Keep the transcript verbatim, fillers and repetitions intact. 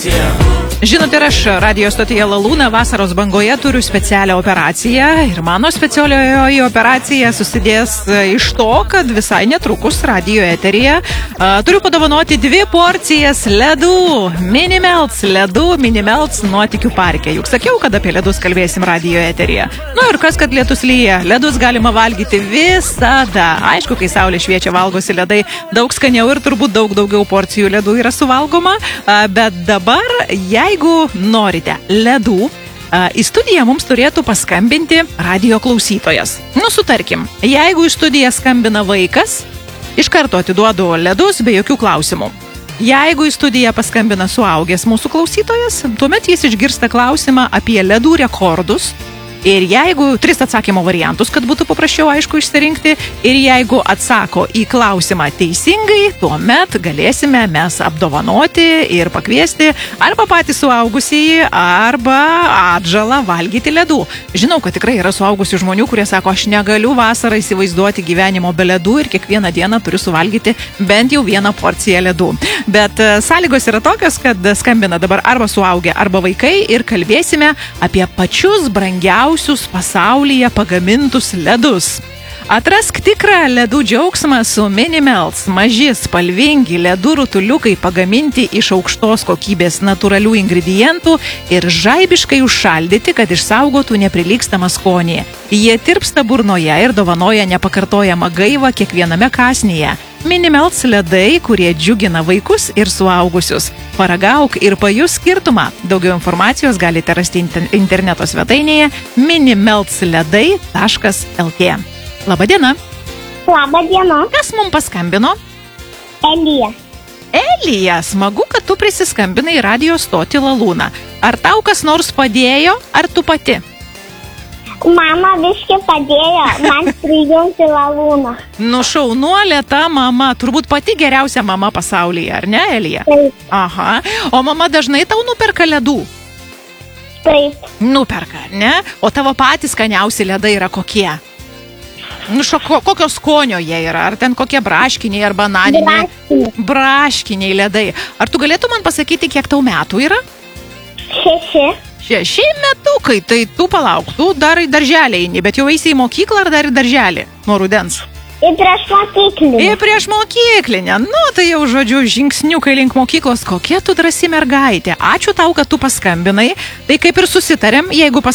operacija. Žinot, ir aš radio stotyje Lalūna vasaros bangoje turiu specialią operaciją ir mano specialioji operacija susidės iš to, kad visai netrukus radio eteryje uh, turiu padovanoti dvi porcijas ledų, Minimelts ledų, Minimelts nuotykių parke. Juk sakiau, kad apie ledus kalbėsim radio eteryje. Nu ir kas, kad lietus lyja, ledus galima valgyti visada. Aišku, kai saulė šviečia, valgosi ledai daug skaniau ir turbūt daug daugiau porcijų ledų yra suvalgoma, uh, bet dabar, jeigu norite ledų, į studiją mums turėtų paskambinti radio klausytojas. Nu, sutarkim, jeigu į studiją skambina vaikas, iš karto atiduodu ledus be jokių klausimų. Jeigu į studiją paskambina suaugęs mūsų klausytojas, tuomet jis išgirsta klausimą apie ledų rekordus. Ir jeigu tris atsakymo variantus, kad būtų paprasčiau aišku išsirinkti, ir jeigu atsako į klausimą teisingai, tuomet galėsime mes apdovanoti ir pakviesti arba patį suaugusįjį, arba atžalą valgyti ledų. Žinau, kad tikrai yra suaugusių žmonių, kurie sako, aš negaliu vasarą įsivaizduoti gyvenimo be ledų ir kiekvieną dieną turiu suvalgyti bent jau vieną porciją ledų. Bet sąlygos yra tokios, kad skambina dabar arba suaugę, arba vaikai ir kalbėsime apie pačius brangiausius pasaulyje pagamintus ledus. Atrask tikrą ledų džiaugsmą su Minimelts. Maži, spalvingi ledų rutuliukai pagaminti iš aukštos kokybės natūralių ingredientų ir žaibiškai užšaldyti, kad išsaugotų neprilygstamą skonį. Jie tirpsta burnoje ir dovanoja nepakartojamą gaivą kiekviename kąsnyje. Minimelts ledai, kurie džiugina vaikus ir suaugusius. Paragauk ir pajus skirtumą. Daugiau informacijos galite rasti interneto svetainėje minimeltsledai taškas lt. Labadiena. Labadiena. Kas mums paskambino? Elija. Elija, smagu, kad tu prisiskambinai į radio stotį Lalūną. Ar tau kas nors padėjo, ar tu pati? Mama viški padėjo man prijungti Lalūną. Nu, šaunuolė ta mama, turbūt pati geriausia mama pasaulyje, ar ne, Elija? Taip. Aha, o mama dažnai tau nuperka ledų? Taip. Nuperka, ne? O tavo patys skaniausi ledai yra kokie? Nu, šoko, kokio skonio jie yra? Ar ten kokie braškiniai ar bananiniai? Braškiniai. Braškiniai ledai. Ar tu galėtum man pasakyti, kiek tau metų yra? Šeši. Šeši metukai, tai tu palauk, tu dar į darželį eini, bet jau eisi į mokyklą ar dar į darželį nuo rudens? Į prieš mokyklinę. Į prieš mokyklinę. Nu, tai jau žodžiu žingsniukai link mokyklos. Kokia tu drąsi mergaitė. Ačiū tau, kad tu paskambinai. Tai kaip ir susitarėm, jeigu